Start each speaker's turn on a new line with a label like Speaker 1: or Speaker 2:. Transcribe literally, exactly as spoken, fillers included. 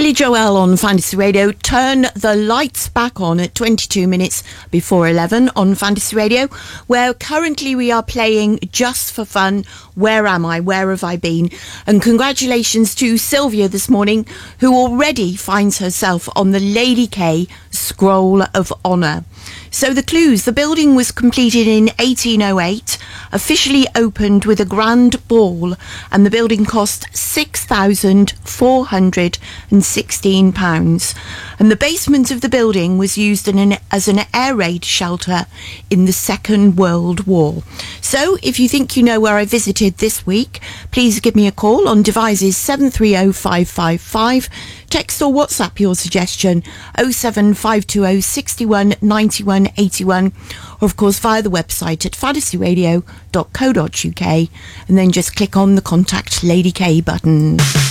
Speaker 1: Billy Joel on Fantasy Radio. Turn the lights back on at twenty-two minutes before eleven on Fantasy Radio, where currently we are playing Just for Fun, Where Am I? Where Have I Been? And congratulations to Sylvia this morning, who already finds herself on the Lady K Scroll of Honour. So the clues: the building was completed in eighteen oh eight, officially opened with a grand ball, and the building cost six thousand four hundred sixteen pounds. And the basement of the building was used in an, as an air raid shelter in the Second World War. So if you think you know where I visited this week, please give me a call on devices seven three oh five five five. Text or WhatsApp your suggestion oh seven five two oh six one nine one eight one, or of course via the website at fantasy radio dot co dot uk, and then just click on the Contact Lady K button.